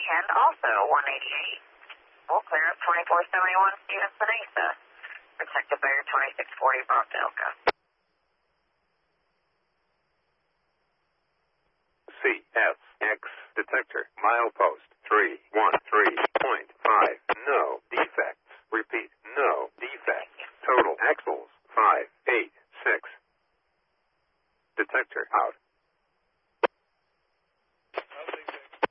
and also 188. Full clearance 2471 Stevenson Asa. Protected by your 2640 Bravo Delta. CFX detector, milepost 313.5. No defects. Repeat, no